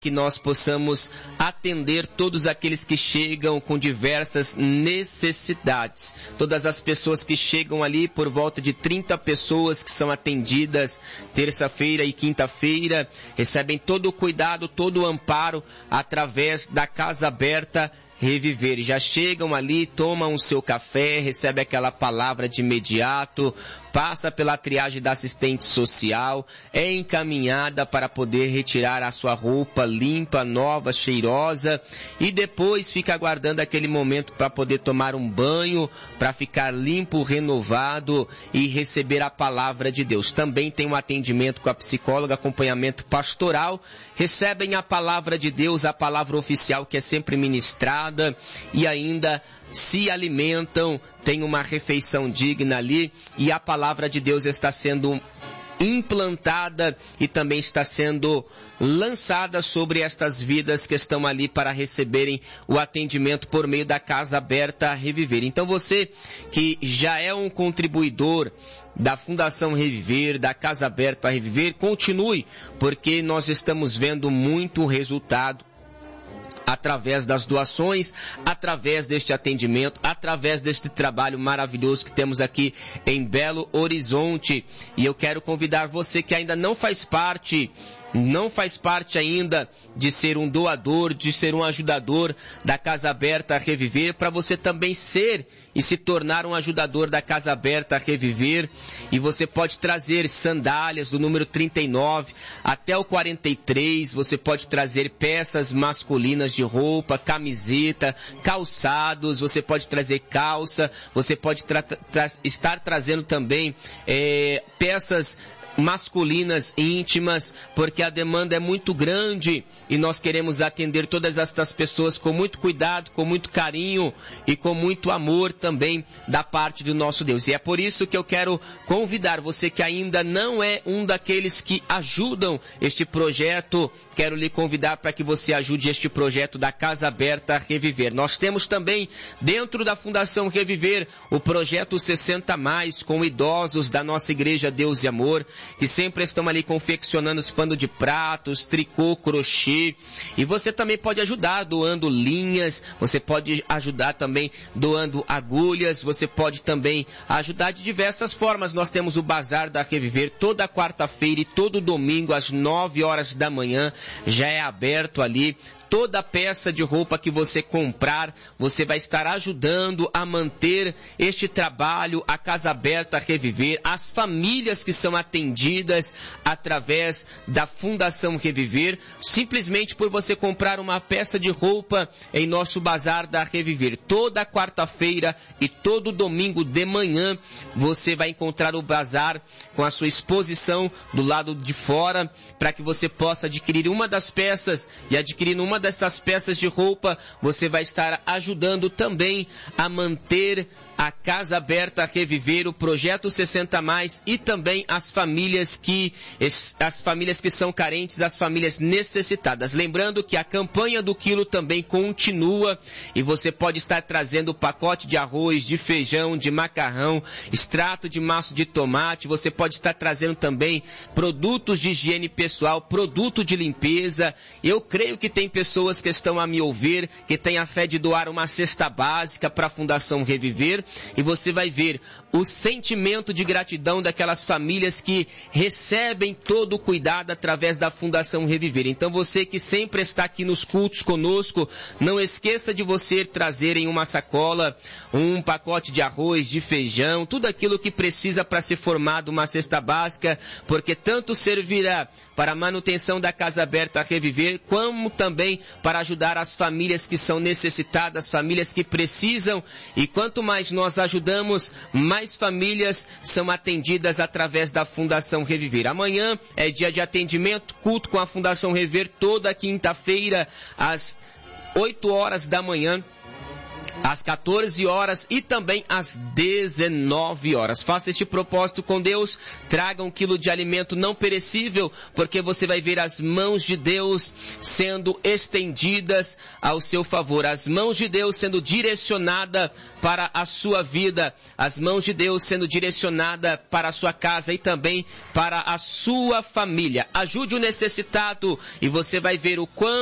que nós possamos atender todos aqueles que chegam com diversas necessidades. Todas as pessoas que chegam ali, por volta de 30 pessoas que são atendidas terça-feira e quinta-feira, recebem todo o cuidado, todo o amparo através da Casa Aberta Reviver. Já chegam ali, tomam o seu café, recebem aquela palavra de imediato, passa pela triagem da assistente social, é encaminhada para poder retirar a sua roupa limpa, nova, cheirosa, e depois fica aguardando aquele momento para poder tomar um banho, para ficar limpo, renovado e receber a palavra de Deus. Também tem um atendimento com a psicóloga, acompanhamento pastoral, recebem a palavra de Deus, a palavra oficial que é sempre ministrada, e ainda se alimentam, tem uma refeição digna ali, e a palavra de Deus está sendo implantada e também está sendo lançada sobre estas vidas que estão ali para receberem o atendimento por meio da Casa Aberta Reviver. Então você que já é um contribuidor da Fundação Reviver, da Casa Aberta Reviver, continue, porque nós estamos vendo muito resultado através das doações, através deste atendimento, através deste trabalho maravilhoso que temos aqui em Belo Horizonte. E eu quero convidar você que ainda não faz parte ainda de ser um doador, de ser um ajudador da Casa Aberta Reviver, para você também ser e se tornar um ajudador da Casa Aberta Reviver. E você pode trazer sandálias do número 39 até o 43, você pode trazer peças masculinas de roupa, camiseta, calçados, você pode trazer calça, você pode estar trazendo também peças masculinas íntimas, porque a demanda é muito grande e nós queremos atender todas estas pessoas com muito cuidado, com muito carinho e com muito amor também da parte do nosso Deus. E é por isso que eu quero convidar você que ainda não é um daqueles que ajudam este projeto, quero lhe convidar para que você ajude este projeto da Casa Aberta Reviver. Nós temos também dentro da Fundação Reviver o projeto 60+, com idosos da nossa igreja Deus e Amor, que sempre estão ali confeccionando os panos de pratos, tricô, crochê. E você também pode ajudar doando linhas, você pode ajudar também doando agulhas, você pode também ajudar de diversas formas. Nós temos o Bazar da Reviver toda quarta-feira e todo domingo às 9 horas da manhã, já é aberto ali. Toda peça de roupa que você comprar, você vai estar ajudando a manter este trabalho, a Casa Aberta Reviver, as famílias que são atendidas através da Fundação Reviver, simplesmente por você comprar uma peça de roupa em nosso Bazar da Reviver. Toda quarta-feira e todo domingo de manhã, você vai encontrar o bazar com a sua exposição do lado de fora, para que você possa adquirir uma das peças, e adquirindo uma destas peças de roupa, você vai estar ajudando também a manter a Casa Aberta Reviver, o Projeto 60+, e também as famílias que são carentes, as famílias necessitadas. Lembrando que a campanha do quilo também continua, e você pode estar trazendo pacote de arroz, de feijão, de macarrão, extrato de maço de tomate, você pode estar trazendo também produtos de higiene pessoal, produto de limpeza. Eu creio que tem pessoas que estão a me ouvir, que têm a fé de doar uma cesta básica para a Fundação Reviver, e você vai ver o sentimento de gratidão daquelas famílias que recebem todo o cuidado através da Fundação Reviver. Então você que sempre está aqui nos cultos conosco, não esqueça de você trazer em uma sacola um pacote de arroz, de feijão, tudo aquilo que precisa para ser formado uma cesta básica, porque tanto servirá para a manutenção da Casa Aberta Reviver, como também para ajudar as famílias que são necessitadas, famílias que precisam. E quanto mais nós ajudamos, mais famílias são atendidas através da Fundação Reviver. Amanhã é dia de atendimento, culto com a Fundação Reviver, toda quinta-feira, às 8 horas da manhã. às 14 horas e também às 19 horas. Faça este propósito com Deus, traga 1 quilo de alimento não perecível, porque você vai ver as mãos de Deus sendo estendidas ao seu favor, as mãos de Deus sendo direcionada para a sua vida, as mãos de Deus sendo direcionada para a sua casa e também para a sua família. Ajude o necessitado e você vai ver o quanto